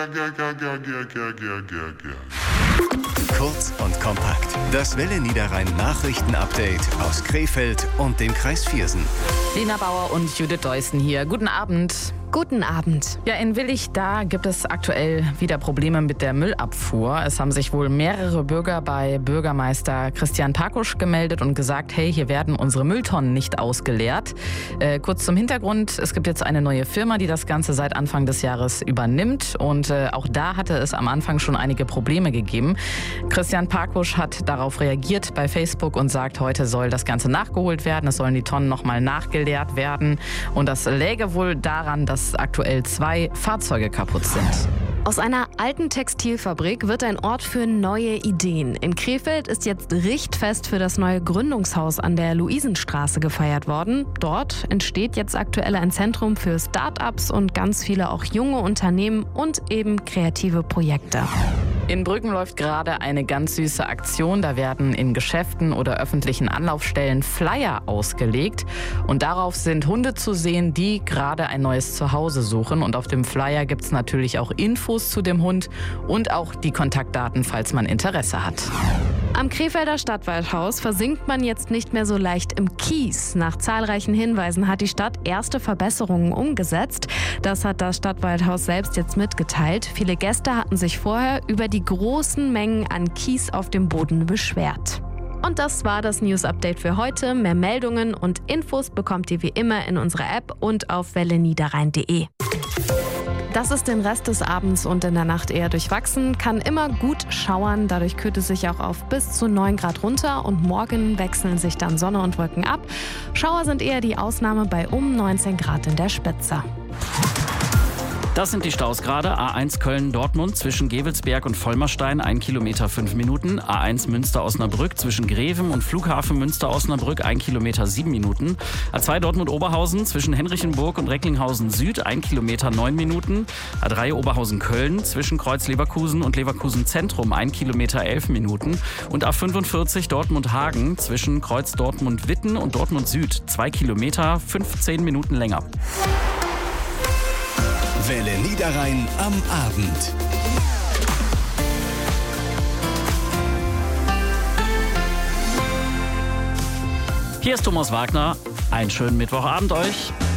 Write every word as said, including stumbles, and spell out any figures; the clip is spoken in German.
Kurz und kompakt. Das Welle Niederrhein Nachrichten-Update aus Krefeld und dem Kreis Viersen. Lena Bauer und Judith Deussen hier. Guten Abend. Guten Abend. Ja, in Willich, da gibt es aktuell wieder Probleme mit der Müllabfuhr. Es haben sich wohl mehrere Bürger bei Bürgermeister Christian Pakusch gemeldet und gesagt, hey, hier werden unsere Mülltonnen nicht ausgeleert. Äh, kurz zum Hintergrund, es gibt jetzt eine neue Firma, die das Ganze seit Anfang des Jahres übernimmt. Und äh, auch da hatte es am Anfang schon einige Probleme gegeben. Christian Pakusch hat darauf reagiert bei Facebook und sagt, heute soll das Ganze nachgeholt werden. Es sollen die Tonnen nochmal nachgeleert werden. Und das läge wohl daran, dass aktuell zwei Fahrzeuge kaputt sind. Aus einer alten Textilfabrik wird ein Ort für neue Ideen. In Krefeld ist jetzt Richtfest für das neue Gründungshaus an der Luisenstraße gefeiert worden. Dort entsteht jetzt aktuell ein Zentrum für Start-ups und ganz viele auch junge Unternehmen und eben kreative Projekte. In Brüggen läuft gerade eine ganz süße Aktion. Da werden in Geschäften oder öffentlichen Anlaufstellen Flyer ausgelegt. Und darauf sind Hunde zu sehen, die gerade ein neues Zuhause suchen. Und auf dem Flyer gibt es natürlich auch Infos zu dem Hund und auch die Kontaktdaten, falls man Interesse hat. Am Krefelder Stadtwaldhaus versinkt man jetzt nicht mehr so leicht im Kies. Nach zahlreichen Hinweisen hat die Stadt erste Verbesserungen umgesetzt. Das hat das Stadtwaldhaus selbst jetzt mitgeteilt. Viele Gäste hatten sich vorher über die großen Mengen an Kies auf dem Boden beschwert. Und das war das News-Update für heute. Mehr Meldungen und Infos bekommt ihr wie immer in unserer App und auf welle niederrhein punkt de. Das ist den Rest des Abends und in der Nacht eher durchwachsen, kann immer gut schauern, dadurch kühlt es sich auch auf bis zu neun Grad runter und morgen wechseln sich dann Sonne und Wolken ab. Schauer sind eher die Ausnahme bei um neunzehn Grad in der Spitze. Das sind die Staus gerade. A eins Köln-Dortmund zwischen Gevelsberg und Vollmerstein, ein Kilometer fünf Minuten. A eins Münster-Osnabrück zwischen Greven und Flughafen Münster-Osnabrück, ein Kilometer sieben Minuten. A zwei Dortmund-Oberhausen zwischen Henrichenburg und Recklinghausen Süd, ein Kilometer neun Minuten. A drei Oberhausen-Köln zwischen Kreuz Leverkusen und Leverkusen Zentrum, ein Kilometer elf Minuten. Und A fünfundvierzig Dortmund-Hagen zwischen Kreuz Dortmund-Witten und Dortmund Süd, zwei Kilometer, fünfzehn Minuten länger. Welle Niederrhein am Abend. Hier ist Thomas Wagner. Einen schönen Mittwochabend euch.